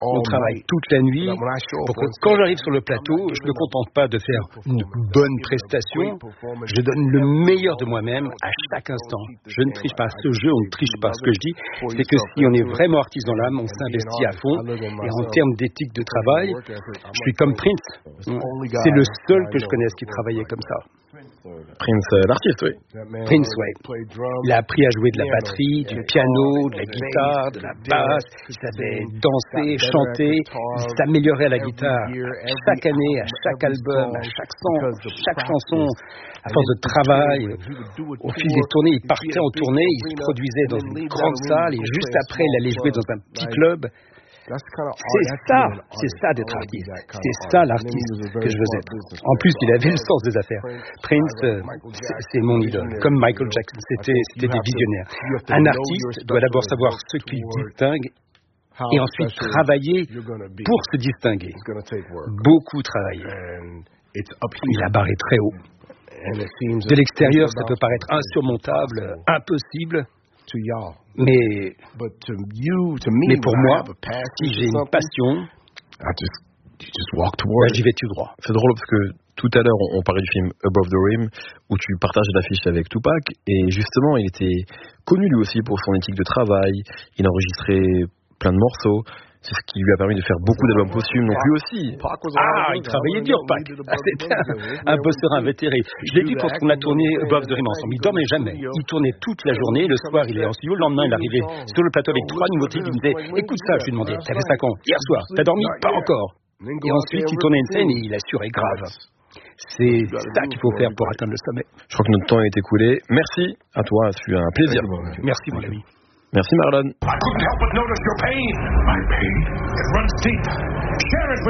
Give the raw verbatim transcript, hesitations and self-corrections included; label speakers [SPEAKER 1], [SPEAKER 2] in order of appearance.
[SPEAKER 1] On travaille toute la nuit pour que quand j'arrive sur le plateau, je ne me contente pas de faire une bonne prestation. Je donne le meilleur de moi-même à chaque instant. Je ne triche pas. Ce jeu, on ne triche pas. Ce que je dis, c'est que si on est vraiment artiste dans l'âme, on s'investit à fond. Et en termes d'éthique de travail, je suis comme Prince. C'est le seul que je connaisse qui travaillait comme ça.
[SPEAKER 2] Prince, euh, l'artiste, oui.
[SPEAKER 1] Prince, oui. Il a appris à jouer de la batterie, du piano, de la guitare, de la basse. Il savait danser, chanter. Il s'améliorait à la guitare. Chaque année, à chaque album, à chaque son, chaque chanson, à force de travail, au fil des tournées, il partait en tournée, il se produisait dans une grande salle et juste après, il allait jouer dans un petit club. C'est ça, c'est ça d'être artiste. C'est ça l'artiste que je veux être. En plus, il avait le sens des affaires. Prince, euh, c'est, c'est mon idole. Comme Michael Jackson, c'était, c'était des visionnaires. Un artiste doit d'abord savoir ce qui le distingue et ensuite travailler pour se distinguer. Beaucoup travailler. Et la barre est très haut. De l'extérieur, ça peut paraître insurmontable, impossible. Mais, mais pour moi, si j'ai une passion, ben j'y vais tout droit.
[SPEAKER 2] C'est drôle parce que tout à l'heure, on parlait du film Above the Rim, où tu partages l'affiche avec Tupac, et justement, il était connu lui aussi pour son éthique de travail, il enregistrait plein de morceaux. C'est ce qui lui a permis de faire beaucoup d'albums posthumes, donc lui aussi.
[SPEAKER 1] Ah, il travaillait dur, Pac. Ah, c'était un, un bosseur invétéré. Je l'ai vu quand on a tourné Above the Rim ensemble. Il dormait jamais. Il tournait toute la journée. Le soir, il est en studio. Le lendemain, il arrivait sur le plateau avec trois nouveaux titres. Il me disait, écoute ça. Je lui demandais, t'as fait ça quand? Hier soir. T'as dormi? Pas encore. Et ensuite, il tournait une scène et il assurait grave. C'est ça qu'il faut faire pour atteindre le sommet.
[SPEAKER 2] Je crois que notre temps est écoulé. Merci à toi. C'est un plaisir.
[SPEAKER 1] Merci, mon ami.
[SPEAKER 2] Merci Marlon.
[SPEAKER 3] I couldn't help but notice your pain. My pain, it runs deep.